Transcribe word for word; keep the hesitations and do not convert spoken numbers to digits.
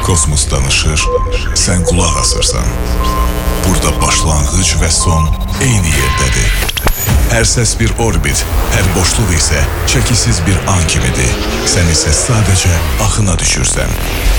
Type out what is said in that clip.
Kosmos danışır, sən qulaq asırsan. Burada başlanğıc və son eyni yerdədir. Hər səs bir orbit, hər boşluq isə çəkisiz bir an kimidir. Sən isə sadəcə axına düşürsən.